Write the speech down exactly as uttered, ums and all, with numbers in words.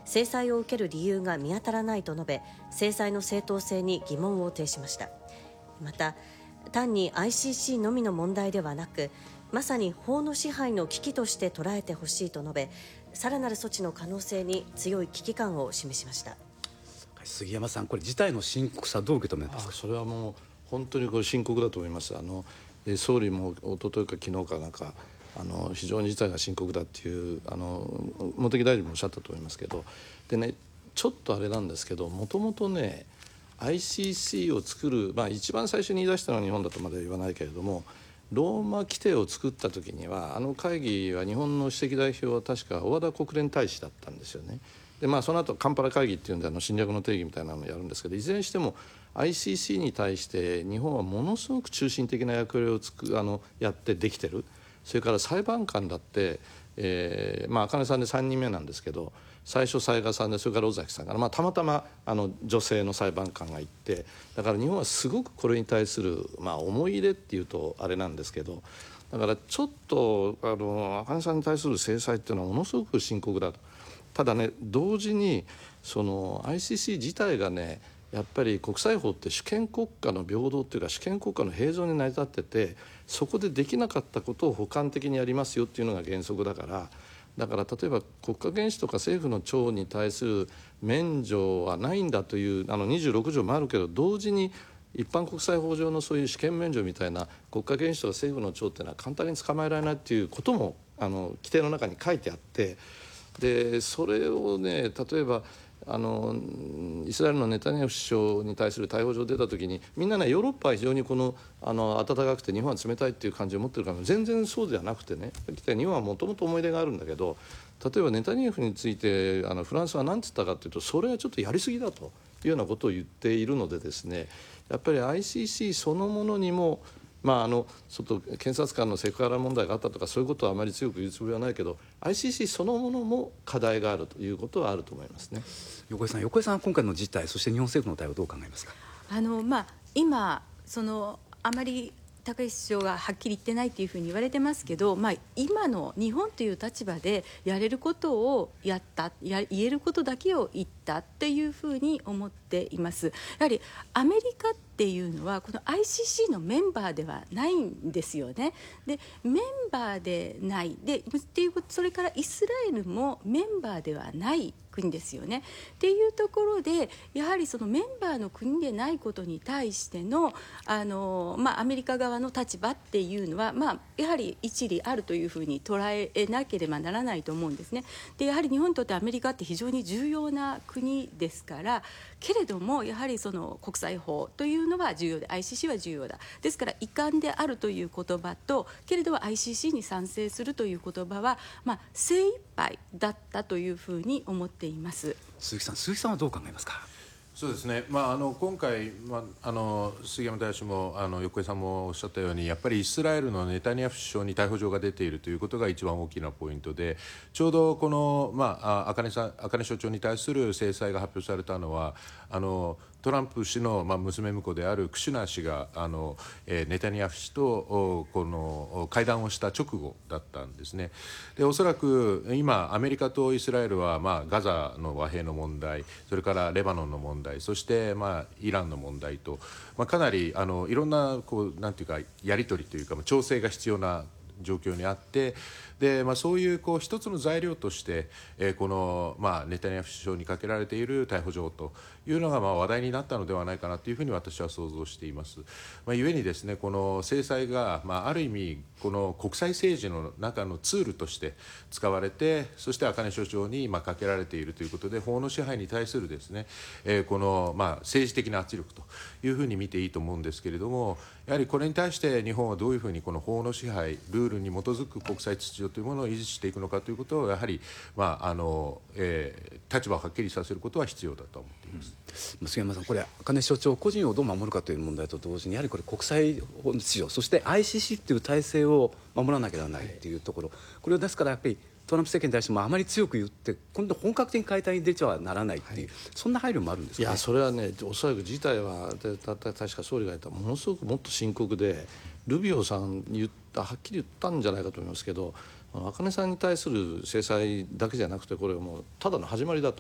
制裁を受ける理由が見当たらないと述べ、制裁の正当性に疑問を呈しました。また、単に アイシーシー のみの問題ではなく、まさに法の支配の危機として捉えてほしいと述べ、さらなる措置の可能性に強い危機感を示しました。 杉山さん、これ事態の深刻さどう受け止めますか？ あそれはもう本当にこれ深刻だと思います。あの総理も一昨日か昨日かなんかあの非常に事態が深刻だっていうあの茂木大臣もおっしゃったと思いますけど、でね、ちょっとあれなんですけど、もともとね アイシーシー を作る、まあ、一番最初に言い出したのは日本だとまでは言わないけれども、ローマ規定を作った時にはあの会議は日本の主席代表は確か小和田国連大使だったんですよね。でまあ、その後カンパラ会議っていうんであの侵略の定義みたいなのをやるんですけど、いずれにしても アイシーシー に対して日本はものすごく中心的な役割をつくあのやってできてる。それから裁判官だって、えーまあ、茜さんでさんにんめなんですけど、最初雑賀さんで、それから尾崎さんから、まあ、たまたまあの女性の裁判官がいて、だから日本はすごくこれに対する、まあ、思い入れっていうとあれなんですけど、だからちょっとあの茜さんに対する制裁っていうのはものすごく深刻だと。ただね、同時にその アイシーシー 自体がね、やっぱり国際法って主権国家の平等っていうか主権国家の平等に成り立ってて、そこでできなかったことを補完的にやりますよっていうのが原則だから、だから例えば国家元首とか政府の長に対する免除はないんだというあのにじゅうろく条もあるけど、同時に一般国際法上のそういう主権免除みたいな国家元首とか政府の長っていうのは簡単に捕まえられないっていうこともあの規定の中に書いてあって、でそれをね、例えばあのイスラエルのネタニヤフ首相に対する逮捕状出た時に、みんなね、ヨーロッパは非常にこのあの暖かくて日本は冷たいっていう感じを持ってるから、全然そうではなくてね、日本はもともと思い出があるんだけど、例えばネタニヤフについてあのフランスは何て言ったかというと、それはちょっとやりすぎだというようなことを言っているのでですね、やっぱり アイシーシー そのものにもまあ、あのちょっと検察官のセクハラ問題があったとかそういうことはあまり強く言うつもりはないけど、 アイシーシー そのものも課題があるということはあると思いますね。 横江さん、横江さんは今回の事態、そして日本政府の対応をどう考えますか？ あの、まあ、今そのあまり高市首相がはっきり言ってないというふうに言われてますけど、まあ、今の日本という立場でやれることをやったや言えることだけを言ったっていうふうに思っています。やはりアメリカっていうのはこの アイシーシー のメンバーではないんですよね。でメンバーでないでっていうこと、それからイスラエルもメンバーではない国ですよね。っていうところで、やはりそのメンバーの国でないことに対しての、あの、まあ、アメリカ側の立場っていうのは、まあ、やはり一理あるというふうに捉えなければならないと思うんですね。でやはり日本にとってアメリカって非常に重要な国ですから、けれどもやはりその国際法というのは重要で アイシーシー は重要だ。ですから遺憾であるという言葉と、けれども アイシーシー に賛成するという言葉は、まあ、精一杯だったというふうに思っています。 鈴木さん、鈴木さんはどう考えますか？ そうですね、まあ、あの今回、まあ、あの杉山大使もあの横江さんもおっしゃったように、やっぱりイスラエルのネタニヤフ首相に逮捕状が出ているということが一番大きなポイントで、ちょうどこの、まあ、茜さん、茜所長に対する制裁が発表されたのは、あのトランプ氏の、まあ、娘婿であるクシュナー氏があの、えー、ネタニヤフ氏とこの会談をした直後だったんですね。でおそらく今アメリカとイスラエルは、まあ、ガザの和平の問題、それからレバノンの問題、そして、まあ、イランの問題と、まあ、かなりあのいろんなこうなんていうかやり取りというか調整が必要な状況にあって、で、まあ、そういう、こう一つの材料として、えー、この、まあ、ネタニヤフ首相にかけられている逮捕状というのが、まあ、話題になったのではないかなというふうに私は想像しています。まあ、ゆえにですね、この制裁が、まあ、ある意味この国際政治の中のツールとして使われて、そして茜所長に、まあ、かけられているということで、法の支配に対するですね、えー、この、まあ、政治的な圧力というふうに見ていいと思うんですけれども、やはりこれに対して日本はどういうふうにこの法の支配、ルールに基づく国際秩序というものを維持していくのかということを、やはり、まああのえー、立場をはっきりさせることは必要だと思っています。 うん、杉山さん、これ茜所長個人をどう守るかという問題と同時に、やはりこれ国際法の秩序、そして アイシーシー という体制を守らなきゃならないというところ、これをですからやっぱりトランプ政権に対してもあまり強く言って、今度本格的に解体に出てはならないっていう、はい、そんな配慮もあるんですか、ね、 いやそれはね、おそらく事態はたた確か総理が言ったものすごくもっと深刻で、ルビオさん言ったはっきり言ったんじゃないかと思いますけど、茜さんに対する制裁だけじゃなくて、これはもうただの始まりだと。